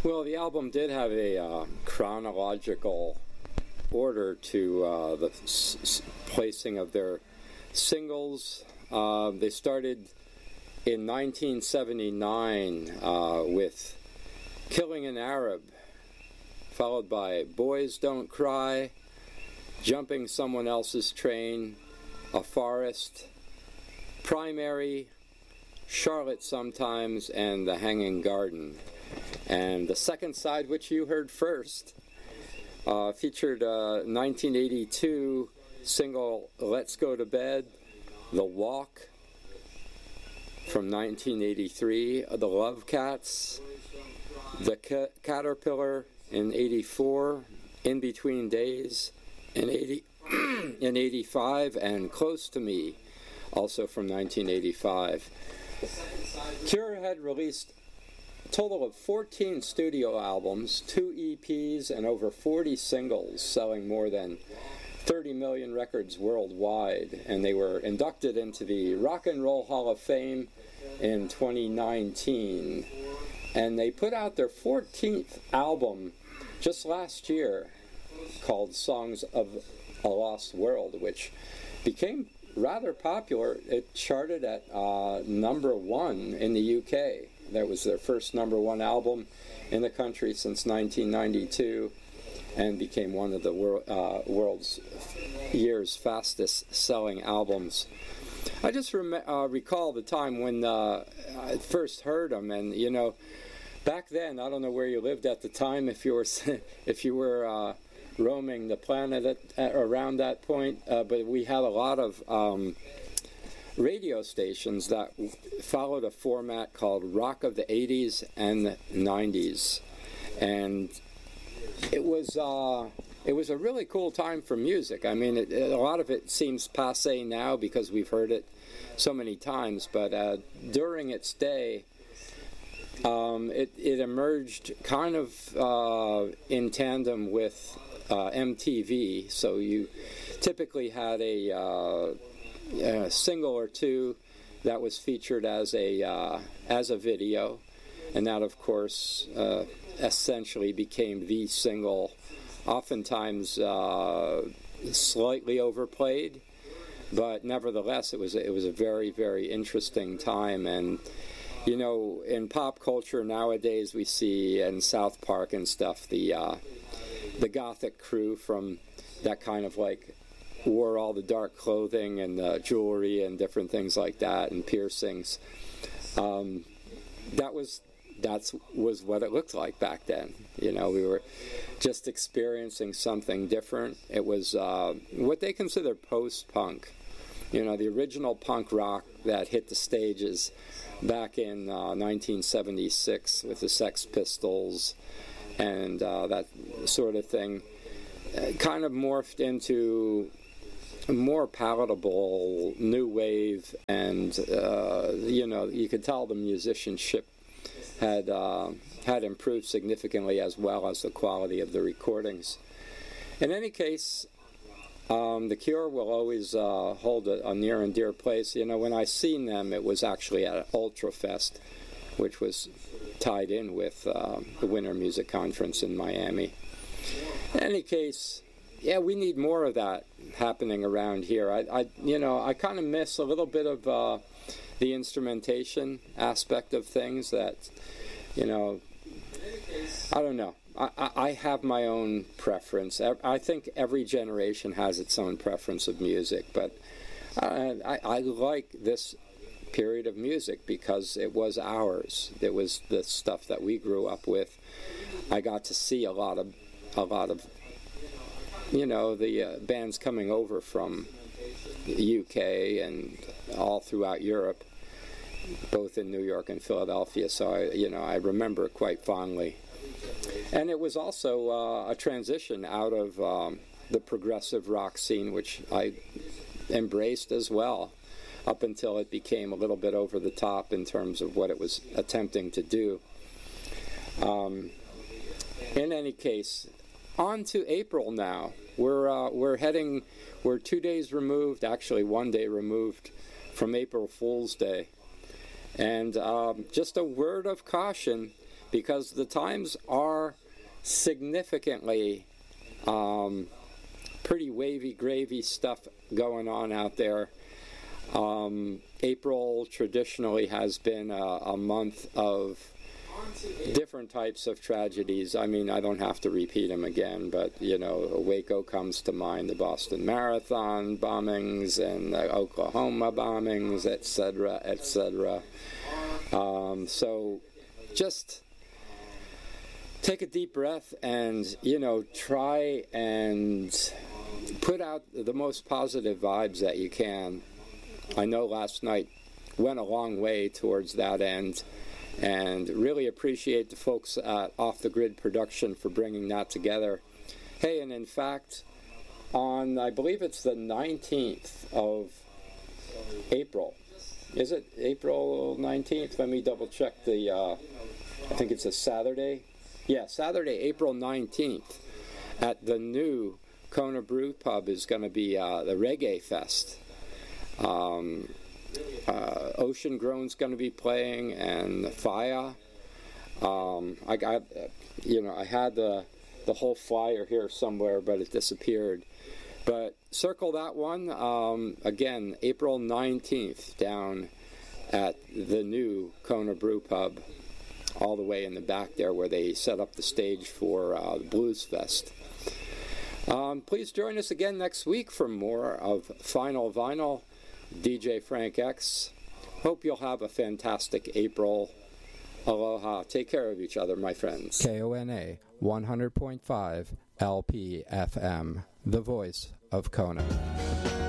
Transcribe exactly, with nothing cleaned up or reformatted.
Well, the album did have a uh, chronological order to uh, the s- s- placing of their singles. Uh, they started in nineteen seventy-nine uh, with Killing an Arab, followed by Boys Don't Cry, Jumping Someone Else's Train, A Forest, Primary, Charlotte Sometimes, and The Hanging Garden. And the second side, which you heard first, uh, featured a nineteen eighty-two single Let's Go to Bed, The Walk from nineteen eighty-three, The Love Cats, The Ca- Caterpillar in eighty-four, In Between Days in eighty in eighty-five, and Close to Me, also from nineteen eighty-five. Cure had released a total of fourteen studio albums, two E Ps, and over forty singles, selling more than thirty million records worldwide, and they were inducted into the Rock and Roll Hall of Fame in twenty nineteen. And they put out their fourteenth album just last year called Songs of a Lost World, which became rather popular. It charted at uh, number one in the U K. That was their first number one album in the country since nineteen ninety-two, and became one of the wor- uh, world's year's fastest selling albums. I just rem- uh, recall the time when uh, I first heard them, and you know, back then, I don't know where you lived at the time, if you were if you were uh, roaming the planet at, at around that point, uh, but we had a lot of um, radio stations that followed a format called Rock of the eighties and the nineties, and it was uh, it was a really cool time for music. I mean, it, it, a lot of it seems passé now because we've heard it so many times, but uh, during its day, um, it, it emerged kind of uh, in tandem with uh, M T V. So you typically had a, uh, a single or two that was featured as a uh, as a video, and that, of course, uh, essentially became the single, oftentimes uh, slightly overplayed, but nevertheless it was it was a very, very interesting time. And you know, in pop culture nowadays, we see in South Park and stuff the uh, the gothic crew from that kind of like wore all the dark clothing and uh, jewelry and different things like that and piercings. Um, that was that's was what it looked like back then. You know, we were just experiencing something different. It was uh, what they consider post-punk. You know, the original punk rock that hit the stages back in uh, nineteen seventy-six with the Sex Pistols and uh, that sort of thing, uh, kind of morphed into a more palatable new wave, and uh, you know, you could tell the musicianship had uh, had improved significantly, as well as the quality of the recordings. In any case, um, The Cure will always uh, hold a, a near and dear place. You know, when I seen them, it was actually at Ultrafest, which was tied in with uh, the Winter Music Conference in Miami. In any case, yeah, we need more of that happening around here. I, I you know, I kind of miss a little bit of uh, the instrumentation aspect of things. That, you know, I don't know. I, I, I have my own preference. I, I think every generation has its own preference of music, but I, I, I like this period of music because it was ours. It was the stuff that we grew up with. I got to see a lot of, a lot of, you know, the uh, bands coming over from the U K and all throughout Europe, both in New York and Philadelphia. So I, you know, I remember it quite fondly. And it was also uh, a transition out of um, the progressive rock scene, which I embraced as well, up until it became a little bit over the top in terms of what it was attempting to do. Um, in any case, on to April now. We're uh, we're heading. We're two days removed, actually one day removed, from April Fool's Day, and um, just a word of caution: because the times are significantly um, pretty wavy, gravy stuff going on out there. Um, April traditionally has been a, a month of different types of tragedies. I mean, I don't have to repeat them again, but, you know, Waco comes to mind, the Boston Marathon bombings and the Oklahoma bombings, et cetera, et cetera. Um, so just take a deep breath and, you know, try and put out the most positive vibes that you can. I know last night went a long way towards that end, and really appreciate the folks at Off the Grid Production for bringing that together. Hey, and in fact, on, I believe it's the nineteenth of April. Is it April nineteenth? Let me double check the, uh, I think it's a Saturday. Yeah, Saturday, April nineteenth, at the new Kona Brew Pub is going to be uh, the Reggae Fest. Um, uh, Ocean Grown's going to be playing, and Faya. Um, I got, uh, you know, I had the the whole flyer here somewhere, but it disappeared. But circle that one. Um, again, April nineteenth, down at the new Kona Brew Pub, all the way in the back there where they set up the stage for uh, the Blues Fest. Um, please join us again next week for more of Final Vinyl. D J Frank X. Hope you'll have a fantastic April. Aloha. Take care of each other, my friends. K O N A one hundred point five L P F M, the voice of Kona.